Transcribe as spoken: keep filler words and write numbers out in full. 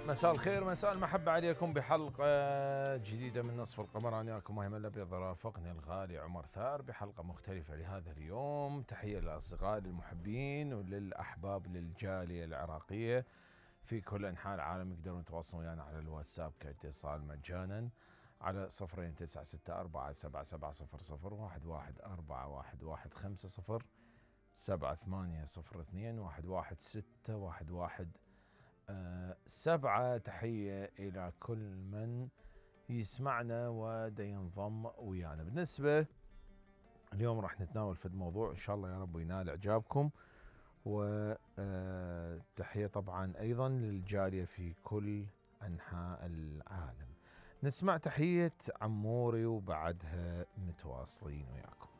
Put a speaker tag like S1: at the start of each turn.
S1: مساء الخير، مساء المحبة عليكم بحلقة جديدة من نصف القمر. أنا وياكم مهم الأبيض، رافقني الغالي عمر ثار بحلقة مختلفة لهذا اليوم. تحية للأصدقاء للمحبين وللأحباب للجالية العراقية في كل أنحاء العالم. يقدرون يتواصلون ويانا على الواتساب كاتصال مجانا على صفرين تسعة ستة أربعة سبعة سبعة صفر صفر واحد واحد أربعة واحد واحد خمسة صفر سبعة ثمانية صفر اثنين واحد واحد ستة واحد واحد أه سبعة. تحية إلى كل من يسمعنا ودا ينضم ويانا. بالنسبة اليوم راح نتناول في الموضوع إن شاء الله يا رب ينال إعجابكم، وتحية طبعا أيضا للجالية في كل أنحاء العالم. نسمع تحية عموري وبعدها متواصلين وياكم.